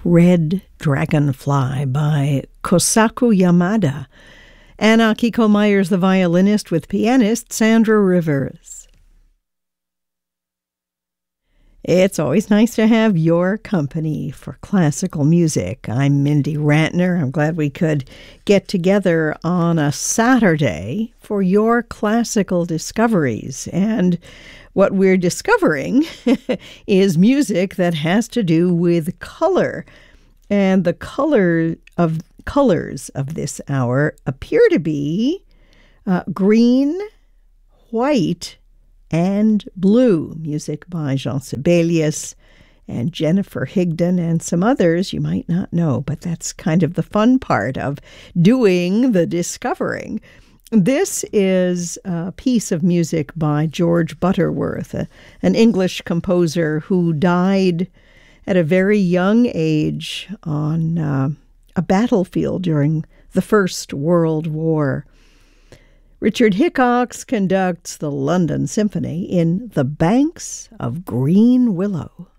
Red Dragonfly by Kosaku Yamada, and Akiko Myers, the violinist, with pianist Sandra Rivers. It's always nice to have your company for classical music. I'm Mindy Rantner. I'm glad we could get together on a Saturday for your classical discoveries. And what we're discovering is music that has to do with color. And the colors of this hour appear to be green, white, and blue. Music by Jean Sibelius and Jennifer Higdon and some others you might not know, but that's kind of the fun part of doing the discovering. This is a piece of music by George Butterworth, an English composer who died at a very young age on a battlefield during the First World War. Richard Hickox conducts the London Symphony in The Banks of Green Willow.